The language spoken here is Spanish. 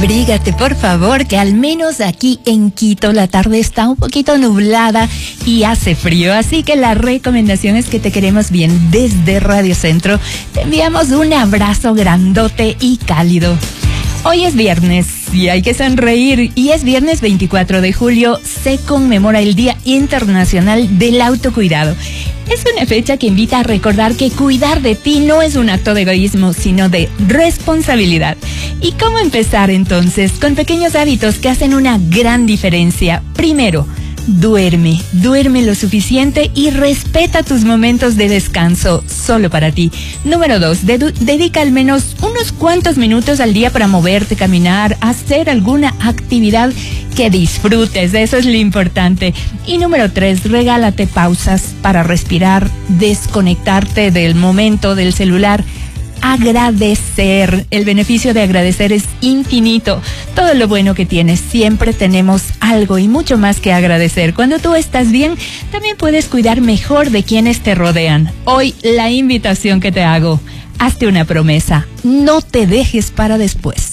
Abrígate, por favor, que al menos aquí en Quito la tarde está un poquito nublada y hace frío, así que la recomendación es que te queremos bien desde Radio Centro. Te enviamos un abrazo grandote y cálido. Hoy es viernes y hay que sonreír, y es viernes 24 de julio, se conmemora el Día Internacional del Autocuidado. Es una fecha que invita a recordar que cuidar de ti no es un acto de egoísmo, sino de responsabilidad. ¿Y cómo empezar entonces? Con pequeños hábitos que hacen una gran diferencia. Primero, duerme lo suficiente y respeta tus momentos de descanso solo para ti. Número 2, dedica al menos unos cuantos minutos al día para moverte, caminar, hacer alguna actividad que disfrutes, eso es lo importante. Y número 3, regálate pausas para respirar, desconectarte del momento, del celular. Agradecer. El beneficio de agradecer es infinito. Todo lo bueno que tienes, siempre tenemos algo y mucho más que agradecer. Cuando tú estás bien, también puedes cuidar mejor de quienes te rodean. Hoy la invitación que te hago: hazte una promesa, no te dejes para después.